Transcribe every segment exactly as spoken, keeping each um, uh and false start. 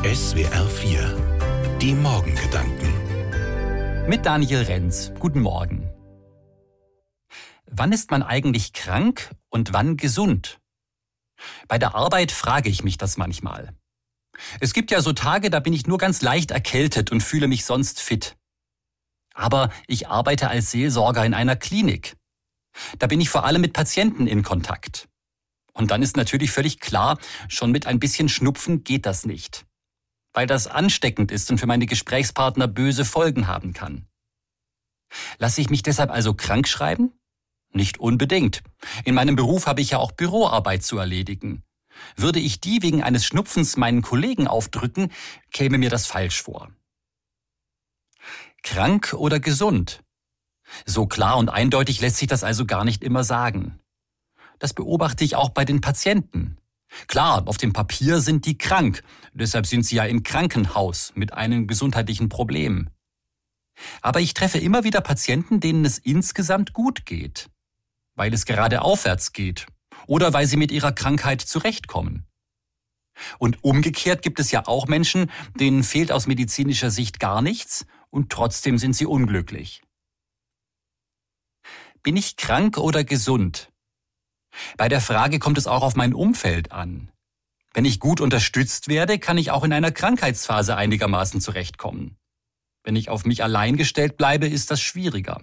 S W R vier. Die Morgengedanken. Mit Daniel Renz. Guten Morgen. Wann ist man eigentlich krank und wann gesund? Bei der Arbeit frage ich mich das manchmal. Es gibt ja so Tage, da bin ich nur ganz leicht erkältet und fühle mich sonst fit. Aber ich arbeite als Seelsorger in einer Klinik. Da bin ich vor allem mit Patienten in Kontakt. Und dann ist natürlich völlig klar, schon mit ein bisschen Schnupfen geht das nicht. Weil das ansteckend ist und für meine Gesprächspartner böse Folgen haben kann. Lasse ich mich deshalb also krank schreiben? Nicht unbedingt. In meinem Beruf habe ich ja auch Büroarbeit zu erledigen. Würde ich die wegen eines Schnupfens meinen Kollegen aufdrücken, käme mir das falsch vor. Krank oder gesund? So klar und eindeutig lässt sich das also gar nicht immer sagen. Das beobachte ich auch bei den Patienten. Klar, auf dem Papier sind die krank, deshalb sind sie ja im Krankenhaus mit einem gesundheitlichen Problem. Aber ich treffe immer wieder Patienten, denen es insgesamt gut geht, weil es gerade aufwärts geht oder weil sie mit ihrer Krankheit zurechtkommen. Und umgekehrt gibt es ja auch Menschen, denen fehlt aus medizinischer Sicht gar nichts und trotzdem sind sie unglücklich. Bin ich krank oder gesund? Bei der Frage kommt es auch auf mein Umfeld an. Wenn ich gut unterstützt werde, kann ich auch in einer Krankheitsphase einigermaßen zurechtkommen. Wenn ich auf mich allein gestellt bleibe, ist das schwieriger.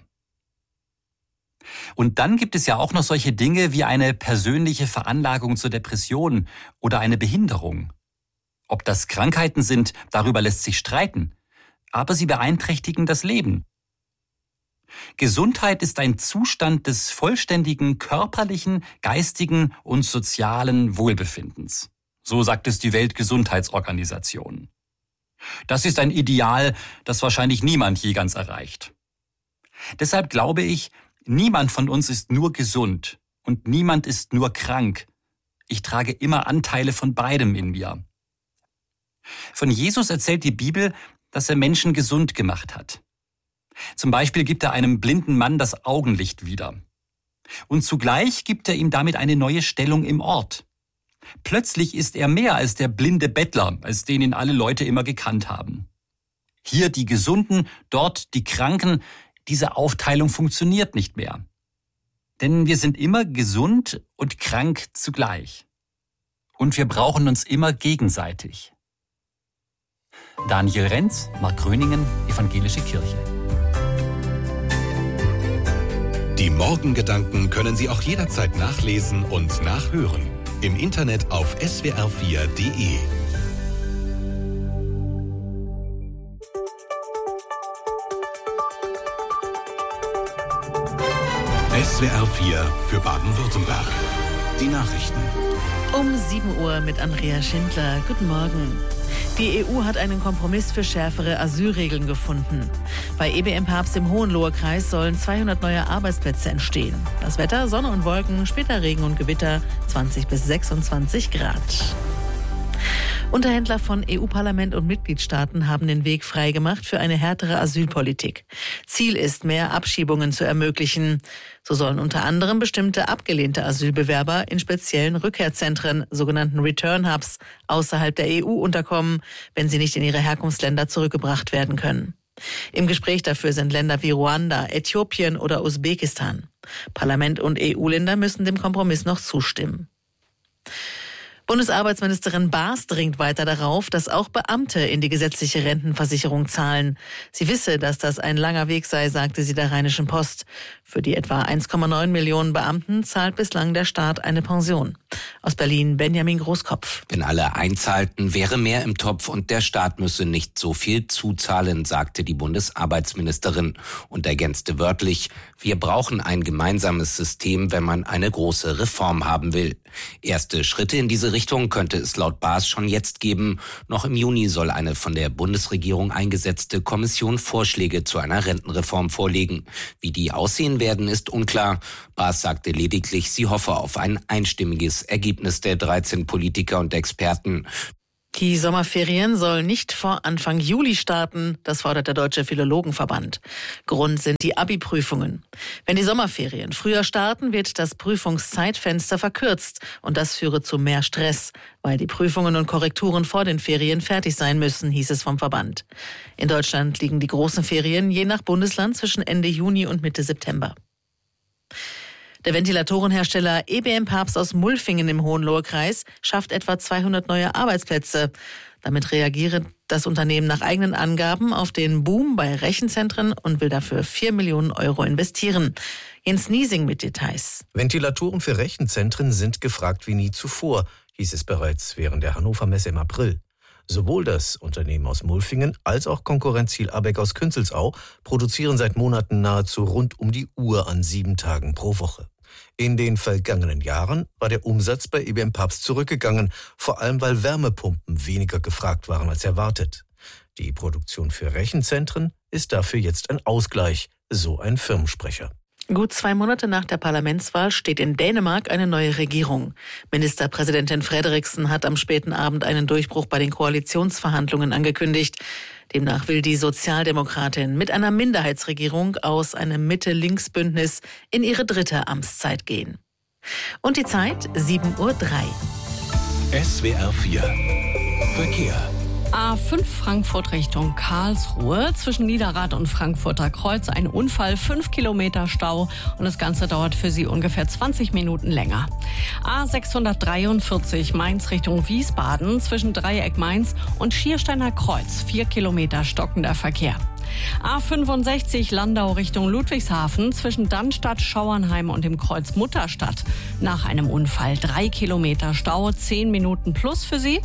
Und dann gibt es ja auch noch solche Dinge wie eine persönliche Veranlagung zur Depression oder eine Behinderung. Ob das Krankheiten sind, darüber lässt sich streiten, aber sie beeinträchtigen das Leben. Gesundheit ist ein Zustand des vollständigen körperlichen, geistigen und sozialen Wohlbefindens. So sagt es die Weltgesundheitsorganisation. Das ist ein Ideal, das wahrscheinlich niemand je ganz erreicht. Deshalb glaube ich, niemand von uns ist nur gesund und niemand ist nur krank. Ich trage immer Anteile von beidem in mir. Von Jesus erzählt die Bibel, dass er Menschen gesund gemacht hat. Zum Beispiel gibt er einem blinden Mann das Augenlicht wieder. Und zugleich gibt er ihm damit eine neue Stellung im Ort. Plötzlich ist er mehr als der blinde Bettler, als den ihn alle Leute immer gekannt haben. Hier die Gesunden, dort die Kranken, diese Aufteilung funktioniert nicht mehr. Denn wir sind immer gesund und krank zugleich. Und wir brauchen uns immer gegenseitig. Daniel Renz, Mark Gröningen, Evangelische Kirche. Die Morgengedanken können Sie auch jederzeit nachlesen und nachhören. Im Internet auf S W R vier Punkt de. S W R vier für Baden-Württemberg. Die Nachrichten. Um sieben Uhr mit Andrea Schindler. Guten Morgen. Die E U hat einen Kompromiss für schärfere Asylregeln gefunden. Bei E B M-Papst im Hohenlohe-Kreis sollen zweihundert neue Arbeitsplätze entstehen. Das Wetter, Sonne und Wolken, später Regen und Gewitter, zwanzig bis sechsundzwanzig Grad. Unterhändler von E U-Parlament und Mitgliedstaaten haben den Weg freigemacht für eine härtere Asylpolitik. Ziel ist, mehr Abschiebungen zu ermöglichen. So sollen unter anderem bestimmte abgelehnte Asylbewerber in speziellen Rückkehrzentren, sogenannten Return Hubs, außerhalb der E U unterkommen, wenn sie nicht in ihre Herkunftsländer zurückgebracht werden können. Im Gespräch dafür sind Länder wie Ruanda, Äthiopien oder Usbekistan. Parlament und E U-Länder müssen dem Kompromiss noch zustimmen. Bundesarbeitsministerin Baas dringt weiter darauf, dass auch Beamte in die gesetzliche Rentenversicherung zahlen. Sie wisse, dass das ein langer Weg sei, sagte sie der Rheinischen Post. Für die etwa eins Komma neun Millionen Beamten zahlt bislang der Staat eine Pension. Aus Berlin Benjamin Großkopf. Wenn alle einzahlten, wäre mehr im Topf und der Staat müsse nicht so viel zuzahlen, sagte die Bundesarbeitsministerin und ergänzte wörtlich: Wir brauchen ein gemeinsames System, wenn man eine große Reform haben will. Erste Schritte in diese Richtung könnte es laut Baas schon jetzt geben. Noch im Juni soll eine von der Bundesregierung eingesetzte Kommission Vorschläge zu einer Rentenreform vorlegen. Wie die aussehen werden, ist unklar. Baas sagte lediglich, sie hoffe auf ein einstimmiges Ergebnis der dreizehn Politiker und Experten. Die Sommerferien sollen nicht vor Anfang Juli starten, das fordert der Deutsche Philologenverband. Grund sind die Abi-Prüfungen. Wenn die Sommerferien früher starten, wird das Prüfungszeitfenster verkürzt und das führe zu mehr Stress, weil die Prüfungen und Korrekturen vor den Ferien fertig sein müssen, hieß es vom Verband. In Deutschland liegen die großen Ferien je nach Bundesland zwischen Ende Juni und Mitte September. Der Ventilatorenhersteller E B M Papst aus Mulfingen im Hohenlohe-Kreis schafft etwa zweihundert neue Arbeitsplätze. Damit reagiert das Unternehmen nach eigenen Angaben auf den Boom bei Rechenzentren und will dafür vier Millionen Euro investieren. Jens Niesing mit Details. Ventilatoren für Rechenzentren sind gefragt wie nie zuvor, hieß es bereits während der Hannover Messe im April. Sowohl das Unternehmen aus Mulfingen als auch Konkurrent Ziel Abeck aus Künzelsau produzieren seit Monaten nahezu rund um die Uhr an sieben Tagen pro Woche. In den vergangenen Jahren war der Umsatz bei E B M Papst zurückgegangen, vor allem weil Wärmepumpen weniger gefragt waren als erwartet. Die Produktion für Rechenzentren ist dafür jetzt ein Ausgleich, so ein Firmensprecher. Gut zwei Monate nach der Parlamentswahl steht in Dänemark eine neue Regierung. Ministerpräsidentin Frederiksen hat am späten Abend einen Durchbruch bei den Koalitionsverhandlungen angekündigt. Demnach will die Sozialdemokratin mit einer Minderheitsregierung aus einem Mitte-Links-Bündnis in ihre dritte Amtszeit gehen. Und die Zeit sieben Uhr drei. S W R vier Verkehr. A fünf Frankfurt Richtung Karlsruhe. Zwischen Niederrad und Frankfurter Kreuz ein Unfall, fünf Kilometer Stau und das Ganze dauert für Sie ungefähr zwanzig Minuten länger. A sechshundertdreiundvierzig Mainz Richtung Wiesbaden. Zwischen Dreieck Mainz und Schiersteiner Kreuz vier Kilometer stockender Verkehr. A fünfundsechzig Landau Richtung Ludwigshafen zwischen Dannstatt, Schauernheim und dem Kreuz Mutterstadt. Nach einem Unfall drei Kilometer Stau, zehn Minuten plus für Sie.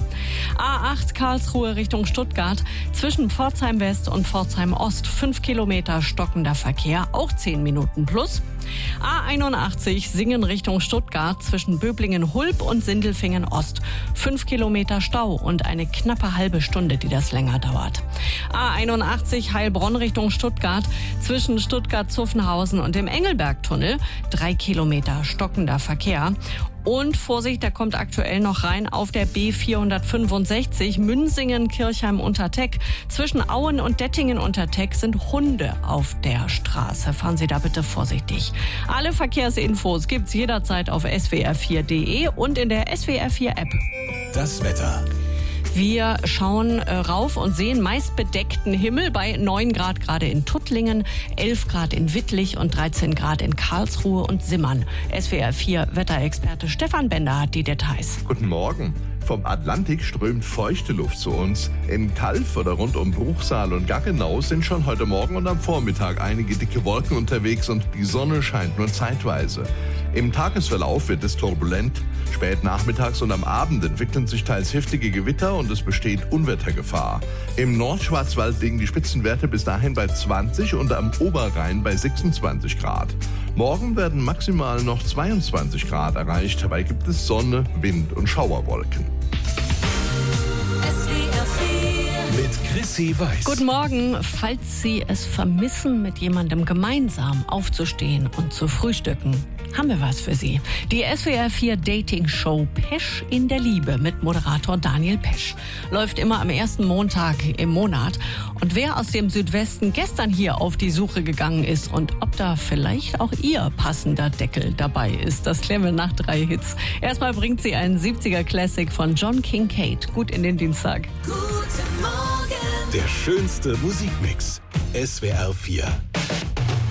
A acht Karlsruhe Richtung Stuttgart zwischen Pforzheim West und Pforzheim Ost fünf Kilometer stockender Verkehr, auch zehn Minuten plus. A einundachtzig Singen Richtung Stuttgart zwischen Böblingen-Hulb und Sindelfingen-Ost. Fünf Kilometer Stau und eine knappe halbe Stunde, die das länger dauert. A einundachtzig Heilbronn Richtung Stuttgart zwischen Stuttgart-Zuffenhausen und dem Engelbergtunnel. Drei Kilometer stockender Verkehr. Und Vorsicht, da kommt aktuell noch rein auf der B vierhundertfünfundsechzig Münsingen-Kirchheim-Unterteck. Zwischen Auen und Dettingen-Unterteck sind Hunde auf der Straße. Fahren Sie da bitte vorsichtig. Alle Verkehrsinfos gibt's jederzeit auf S W R vier Punkt de und in der S W R vier App. Das Wetter. Wir schauen äh, rauf und sehen meist bedeckten Himmel bei neun Grad gerade in Tuttlingen, elf Grad in Wittlich und dreizehn Grad in Karlsruhe und Simmern. S W R vier Wetterexperte Stefan Bender hat die Details. Guten Morgen. Vom Atlantik strömt feuchte Luft zu uns. In Calw oder rund um Bruchsal und Gaggenau sind schon heute Morgen und am Vormittag einige dicke Wolken unterwegs und die Sonne scheint nur zeitweise. Im Tagesverlauf wird es turbulent. Spät nachmittags und am Abend entwickeln sich teils heftige Gewitter und es besteht Unwettergefahr. Im Nordschwarzwald liegen die Spitzenwerte bis dahin bei zwanzig und am Oberrhein bei sechsundzwanzig Grad. Morgen werden maximal noch zweiundzwanzig Grad erreicht. Dabei gibt es Sonne, Wind und Schauerwolken. Mit Chrissy Weiß. Guten Morgen. Falls Sie es vermissen, mit jemandem gemeinsam aufzustehen und zu frühstücken, haben wir was für Sie. Die S W R vier Dating-Show Pesch in der Liebe mit Moderator Daniel Pesch läuft immer am ersten Montag im Monat. Und wer aus dem Südwesten gestern hier auf die Suche gegangen ist und ob da vielleicht auch Ihr passender Deckel dabei ist, das klären wir nach drei Hits. Erstmal bringt sie einen siebziger Classic von John Kincaid. Gut in den Dienstag. Guten Morgen. Der schönste Musikmix. S W R vier.